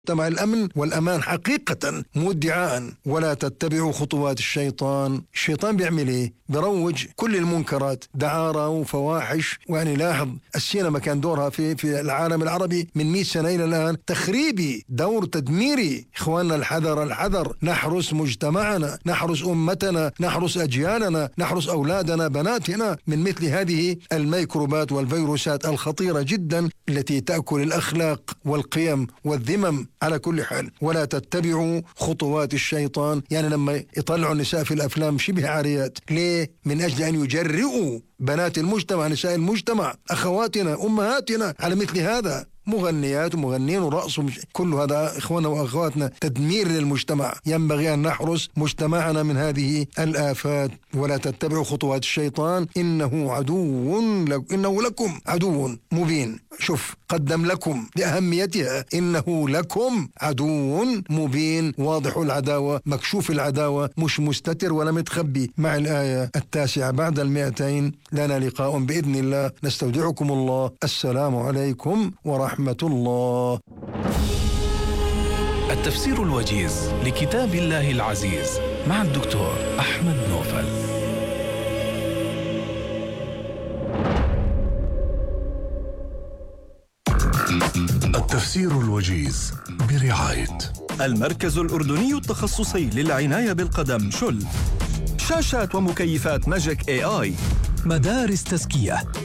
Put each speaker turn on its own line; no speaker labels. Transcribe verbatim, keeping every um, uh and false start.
مع الأمن والأمان حقيقة مو ادعاء. ولا تتبعوا خطوات الشيطان. الشيطان بيعمل إيه؟ بروج كل المنكرات، دعارة وفواحش. ويعني لاحظ السينما كان دورها في في العالم العربي من مئة سنة إلى الآن تخريبي، دور تدميري. إخواننا الحذر الحذر، نحرس مجتمعنا، نحرس أمتنا، نحرس أجيالنا، نحرس أولادنا بناتنا من مثل هذه الميكروبات والفيروسات الخطيرة جدا التي تأكل الأخلاق والقيم والذمم. على كل حال ولا تتبعوا خطوات الشيطان، يعني لما يطلعوا النساء في الأفلام شبه عاريات، ليه؟ من أجل أن يجرئوا بنات المجتمع، نساء المجتمع، أخواتنا أمهاتنا على مثل هذا. مغنيات ومغنين ورقص ومش... كل هذا إخواننا وأخواتنا تدمير للمجتمع. ينبغي أن نحرس مجتمعنا من هذه الآفات. ولا تتبعوا خطوات الشيطان إنه عدو لك... إنه لكم عدو مبين. شوف قدم لكم لأهميتها، إنه لكم عدو مبين، واضح العداوة، مكشوف العداوة، مش مستتر ولا متخبي. مع الآية التاسعة بعد المئتين لنا لقاء بإذن الله. نستودعكم الله. السلام عليكم ورحمة الله.
التفسير الوجيز لكتاب الله العزيز مع الدكتور أحمد نوفل.
التفسير الوجيز برعاية
المركز الأردني التخصصي للعناية بالقدم شل، شاشات ومكيفات ماجيك اي اي،
مدارس تزكية